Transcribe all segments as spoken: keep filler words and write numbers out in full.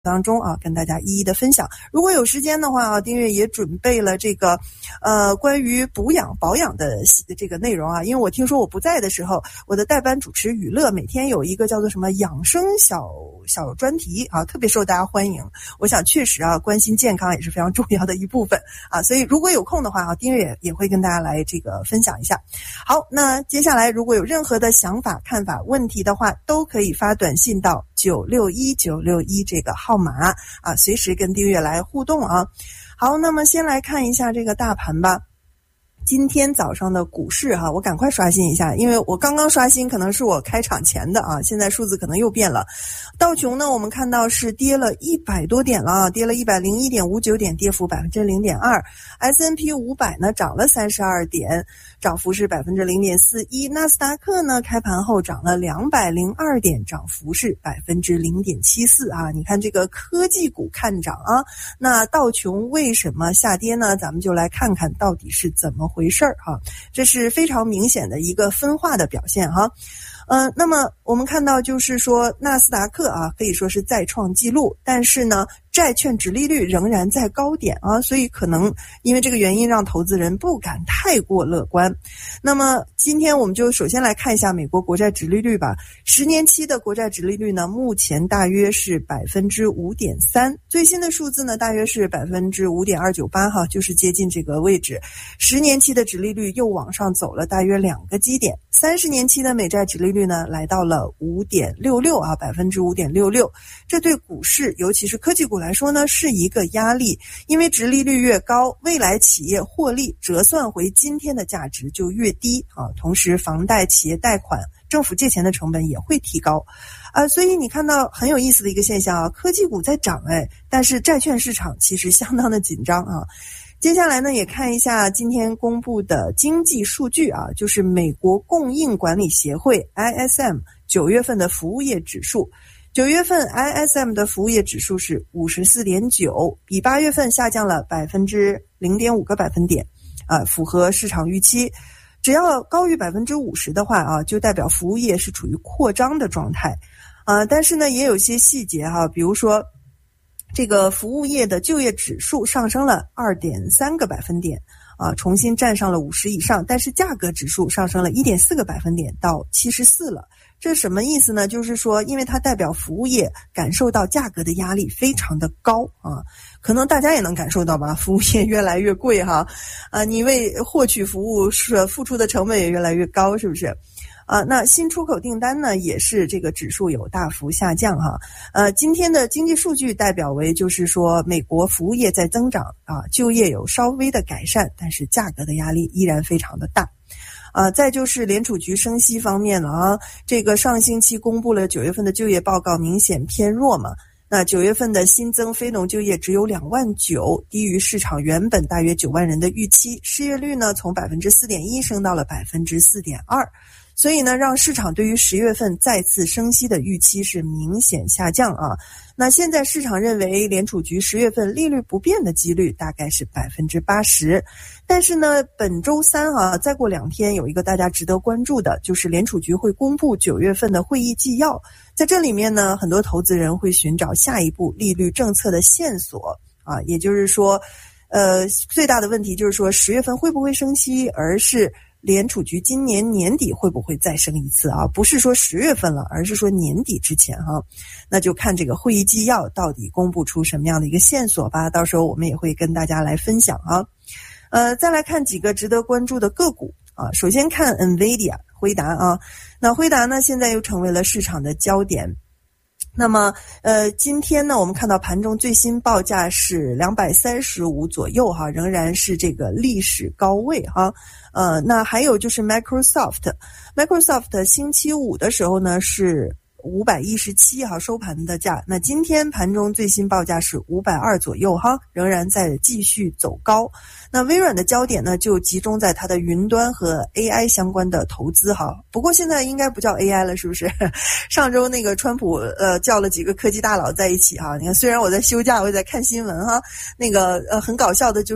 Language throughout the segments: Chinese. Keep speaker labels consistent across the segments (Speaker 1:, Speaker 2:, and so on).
Speaker 1: 当中啊，跟大家一一的分享。如果有时间的话啊，丁月也准备了这个呃关于补养保养的这个内容啊，因为我听说我不在的时候，我的代班主持雨乐每天有一个叫做什么养生小小专题啊，特别受大家欢迎。我想确实啊，关心健康也是非常重要的一部分啊，所以如果有空的话啊，丁月也也会跟大家来这个分享一下。好，那接下来如果有任何的想法、看法、问题的话，都可以发短信到九六一九六一这个号码啊，随时跟丁月来互动啊。好，那么先来看一下这个大盘吧。今天早上的股市哈、啊，我赶快刷新一下，因为我刚刚刷新，可能是我开场前的啊，现在数字可能又变了。道琼呢，我们看到是跌了一百多点了啊，跌了一百零一点五九点，跌幅百分之零点二。S and P 五百呢涨了三十二点，涨幅是百分之零点四一。纳斯达克呢开盘后涨了两百零二点，涨幅是百分之零点七四啊。你看这个科技股看涨啊，那道琼为什么下跌呢？咱们就来看看到底是怎么回事儿哈，这是非常明显的一个分化的表现哈。呃，那么我们看到就是说纳斯达克啊，可以说是再创纪录，但是呢，债券殖利率仍然在高点啊，所以可能因为这个原因让投资人不敢太过乐观。那么今天我们就首先来看一下美国国债殖利率吧。十年期的国债殖利率呢，目前大约是百分之五点三，最新的数字呢大约是百分之五点二九八哈，就是接近这个位置。十年期的殖利率又往上走了大约两个基点。三十年期的美债殖利率呢，来到了五点六六啊，百分之五点六六。这对股市，尤其是科技股来说呢，是一个压力，因为殖利率越高，未来企业获利折算回今天的价值就越低啊。同时，房贷、企业贷款、政府借钱的成本也会提高啊。所以你看到很有意思的一个现象啊，科技股在涨哎，但是债券市场其实相当的紧张啊。接下来呢，也看一下今天公布的经济数据啊，就是美国供应管理协会 I S M 九月份的服务业指数。九月份 I S M 的服务业指数是 五十四点九， 比八月份下降了 百分之零点五 个百分点啊，符合市场预期。只要高于 百分之五十 的话啊，就代表服务业是处于扩张的状态啊。但是呢，也有些细节哈、啊，比如说这个服务业的就业指数上升了 二点三 个百分点啊，重新站上了五十以上，但是价格指数上升了 一点四 个百分点到七十四了。这什么意思呢？就是说因为它代表服务业感受到价格的压力非常的高啊，可能大家也能感受到吧，服务业越来越贵哈，啊，你为获取服务是付出的成本也越来越高，是不是？啊，那新出口订单呢，也是这个指数有大幅下降哈。呃，今天的经济数据代表为就是说美国服务业在增长啊，就业有稍微的改善，但是价格的压力依然非常的大。啊，再就是联储局升息方面了啊，这个上星期公布了九月份的就业报告，明显偏弱嘛。那九月份的新增非农就业只有两万九，低于市场原本大约九万人的预期。失业率呢，从百分之四点一升到了百分之四点二。所以呢，让市场对于十月份再次升息的预期是明显下降啊。那现在市场认为联储局十月份利率不变的几率大概是百分之八十。但是呢，本周三啊，再过两天有一个大家值得关注的，就是联储局会公布九月份的会议纪要。在这里面呢，很多投资人会寻找下一步利率政策的线索啊，也就是说，呃，最大的问题就是说十月份会不会升息，而是联储局今年年底会不会再升一次啊？不是说十月份了，而是说年底之前哈。那就看这个会议纪要到底公布出什么样的一个线索吧，到时候我们也会跟大家来分享啊。呃，再来看几个值得关注的个股啊。首先看 NVIDIA 辉达啊，那辉达呢现在又成为了市场的焦点。那么呃，今天呢我们看到盘中最新报价是两百三十五左右哈，仍然是这个历史高位哈。呃，那还有就是 Microsoft Microsoft 星期五的时候呢是五百一十七哈收盘的价，那今天盘中最新报价是五百二左右哈，仍然在继续走高。那微软的焦点呢就集中在它的云端和 A I 相关的投资哈，不过现在应该不叫 A I 了，是不是？上周那个川普呃叫了几个科技大佬在一起哈，你看虽然我在休假，我也在看新闻哈，那个呃很搞笑的就是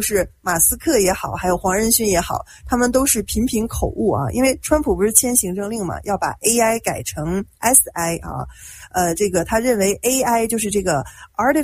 Speaker 1: 马斯克也好，还有黄仁勋也好，他们都是频频口误啊。因为川普不是签行政令嘛，要把 A I 改成 S I 啊，呃，这个他认为 A I 就是这个 artificial